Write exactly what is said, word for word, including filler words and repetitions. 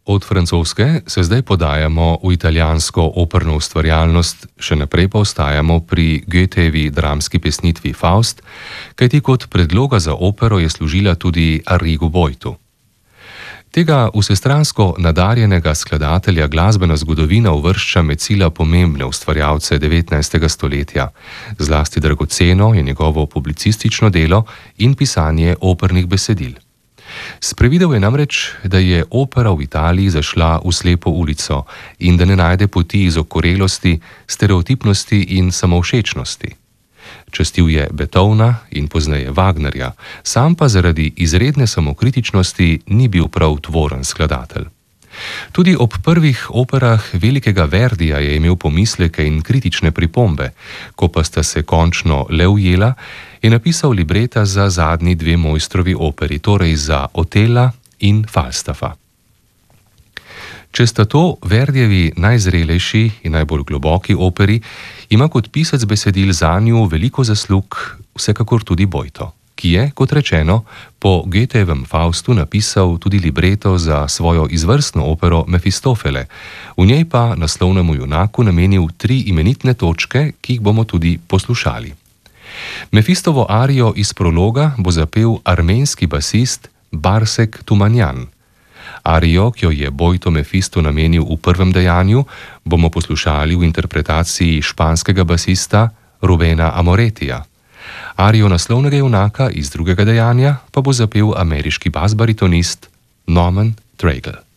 Od francoske se zdaj podajamo v italijansko operno ustvarjalnost, še naprej pa ostajamo pri Goethejevi dramski pesnitvi Faust, kajti kot predloga za opero je služila tudi Arrigo Boitu. Tega vsestransko nadarjenega skladatelja glasbena zgodovina uvršča med sila pomembne ustvarjalce devetnajstega stoletja, zlasti dragoceno je njegovo publicistično delo in pisanje opernih besedil. Sprevidel je namreč, da je opera v Italiji zašla v slepo ulico in da ne najde poti iz okorelosti, stereotipnosti in samovšečnosti. Častil je Beethovna in pozneje Wagnerja, sam pa zaradi izredne samokritičnosti ni bil prav tvoren skladatelj. Tudi ob prvih operah velikega Verdija je imel pomisleke in kritične pripombe, ko pa sta se končno le ujela, je napisal libreta za zadnji dve mojstrovi operi, torej za Otella in Falstaffa. Če sta to Verdijevi najzrelejši in najbolj globoki operi, ima kot pisec besedil zanju veliko zaslug vsekakor tudi Boito, ki je, kot rečeno, po Goethejevem Faustu napisal tudi libreto za svojo izvrstno opero Mefistofele, v njej pa naslovnemu junaku namenil tri imenitne točke, ki jih bomo tudi poslušali. Mefistovo arijo iz prologa bo zapel armenski basist Barsek Tumanjan. Arijo, ki jo je Boito Mefistu namenil v prvem dejanju, bomo poslušali v interpretaciji španskega basista Rubena Amoretija. Arijo naslovnega junaka iz drugega dejanja pa bo zapel ameriški basbaritonist Norman Treigle.